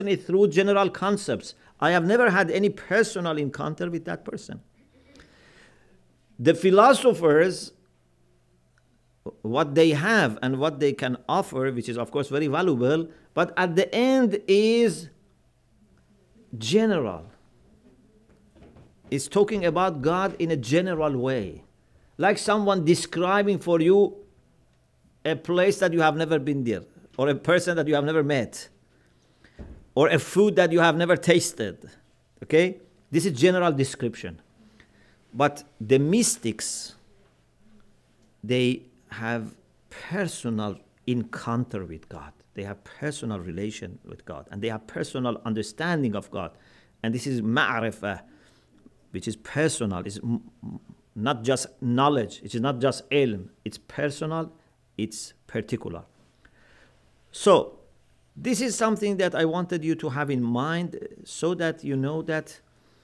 it through general concepts. I have never had any personal encounter with that person. The philosophers, what they have and what they can offer, which is of course very valuable, but at the end is general. It's talking about God in a general way. Like someone describing for you a place that you have never been there, or a person that you have never met, or a food that you have never tasted. Okay? This is general description. But the mystics, they have personal encounter with God. They have personal relation with God. And they have personal understanding of God. And this is ma'rifah, which is personal. It's not just knowledge. It is not just ilm. It's personal. It's particular. So, this is something that I wanted you to have in mind so that you know that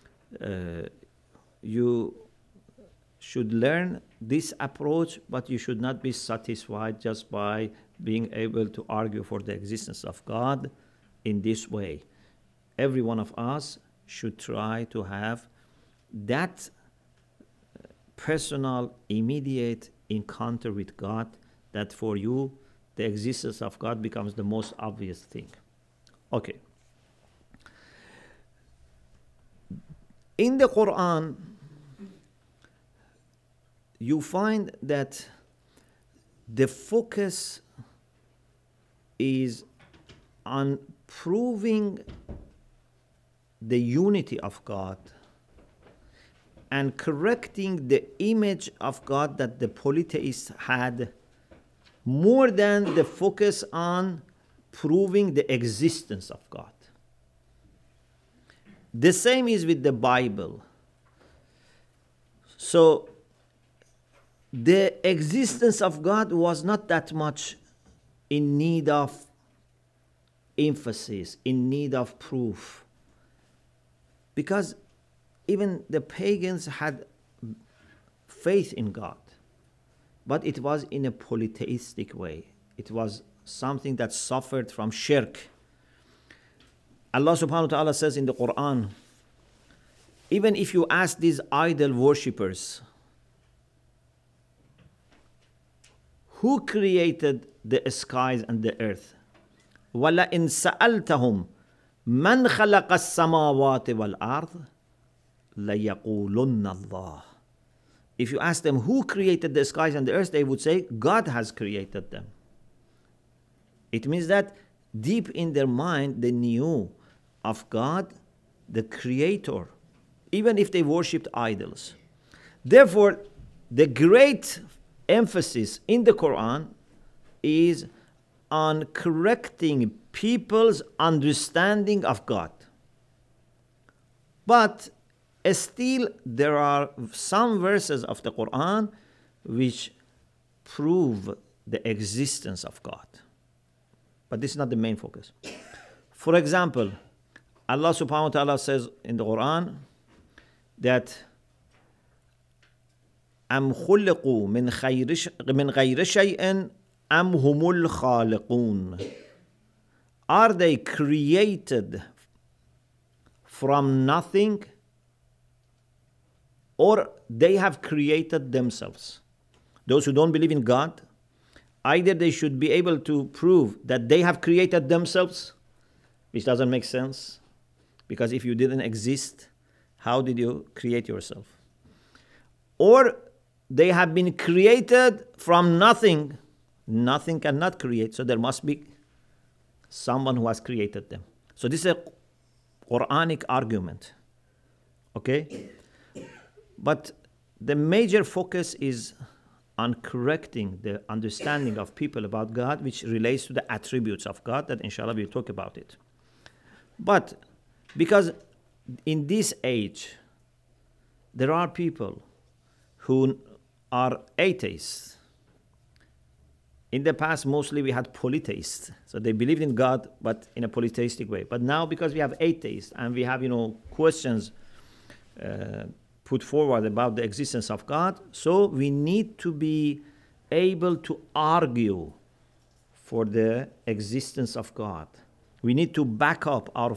you should learn this approach, but you should not be satisfied just by being able to argue for the existence of God in this way. Every one of us should try to have that personal, immediate encounter with God, that for you, the existence of God becomes the most obvious thing. Okay. In the Quran, you find that the focus is on proving the unity of God and correcting the image of God that the polytheists had, more than the focus on proving the existence of God. The same is with the Bible. So, the existence of God was not that much in need of emphasis, in need of proof. Because even the pagans had faith in God, but it was in a polytheistic way. It was something that suffered from shirk. Allah subhanahu wa ta'ala says in the Quran, even if you ask these idol worshippers, who created the skies and the earth? وَلَئِن سَأَلْتَهُمْ مَنْ خَلَقَ السَّمَاوَاتِ وَالْأَرْضِ لَيَقُولُنَّ اللَّهُ. If you ask them who created the skies and the earth, they would say, God has created them. It means that deep in their mind, they knew of God, the Creator, even if they worshipped idols. Therefore, the great emphasis in the Quran is on correcting people's understanding of God. But still, there are some verses of the Quran which prove the existence of God. But this is not the main focus. For example, Allah subhanahu wa ta'ala says in the Quran that أَمْ خُلِقُوا مِنْ غَيْرِ شَيْءٍ أَمْ هُمُ الْخَالِقُونَ. Are they created from nothing, or they have created themselves? Those who don't believe in God, either they should be able to prove that they have created themselves, which doesn't make sense, because if you didn't exist, how did you create yourself? Or they have been created from nothing. Nothing cannot create, so there must be someone who has created them. So this is a Quranic argument. Okay? But the major focus is on correcting the understanding of people about God, which relates to the attributes of God, that inshallah we'll talk about it. But because in this age, there are people who are atheists. In the past, mostly we had polytheists. So they believed in God, but in a polytheistic way. But now, because we have atheists and we have, questions put forward about the existence of God, so we need to be able to argue for the existence of God. We need to back up our